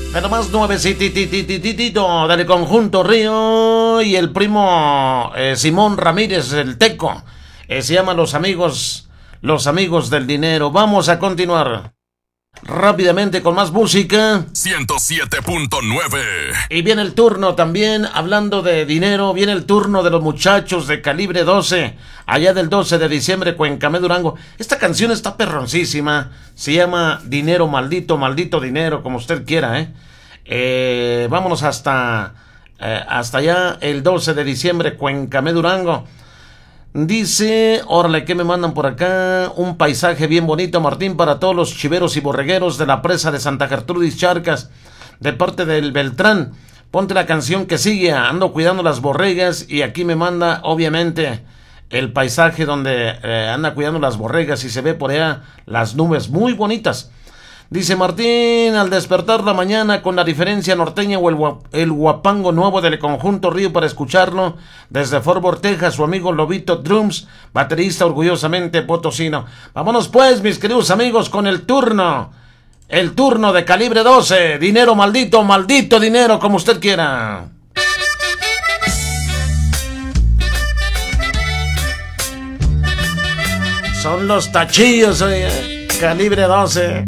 De lo más nuevecitito del conjunto Río y el primo Simón Ramírez, el Teco. Se llama Los Amigos del Dinero. Vamos a continuar rápidamente con más música. 107.9. Y viene el turno también, hablando de dinero, viene el turno de los muchachos de Calibre 12, allá del 12 de diciembre, Cuencamé, Durango. Esta canción está perroncísima, se llama Dinero, maldito dinero, como usted quiera, vámonos hasta allá, el 12 de diciembre, Cuencamé, Durango. Dice, órale, ¿qué me mandan por acá? Un paisaje bien bonito, Martín, para todos los chiveros y borregueros de la presa de Santa Gertrudis Charcas, de parte del Beltrán. Ponte la canción que sigue, ando cuidando las borregas, y aquí me manda, obviamente, el paisaje donde anda cuidando las borregas y se ve por allá las nubes muy bonitas. Dice Martín, al despertar la mañana con la diferencia norteña o el guapango nuevo del conjunto Río para escucharlo, desde Fort Worth, Texas, su amigo Lobito Drums, baterista orgullosamente potosino. Vámonos pues, mis queridos amigos, con el turno de Calibre 12, dinero maldito dinero, como usted quiera. Son los tachillos, oye. Calibre 12.